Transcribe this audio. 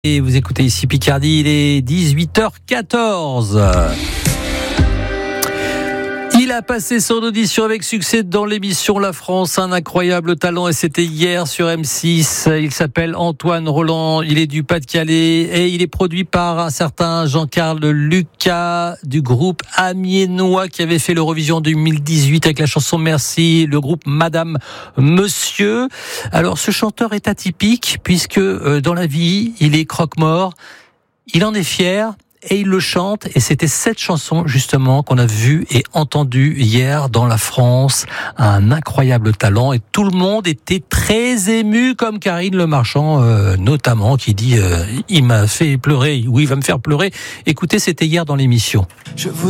Et vous écoutez ici Picardie, il est 18h14. Il a passé son audition avec succès dans l'émission La France, un incroyable talent, et c'était hier sur M6. Il s'appelle Antoine Roland, il est du Pas-de-Calais et il est produit par un certain Jean-Carl Lucas du groupe Amiénois qui avait fait l'Eurovision 2018 avec la chanson Merci, le groupe Madame Monsieur. Alors ce chanteur est atypique puisque dans la vie, il est croque-mort, il en est fier. Et il le chante, et c'était cette chanson justement qu'on a vue et entendue hier dans La France, un incroyable talent, et tout le monde était très ému, comme Karine Le Marchand notamment, qui dit il m'a fait pleurer, ou il va me faire pleurer. Écoutez, c'était hier dans l'émission.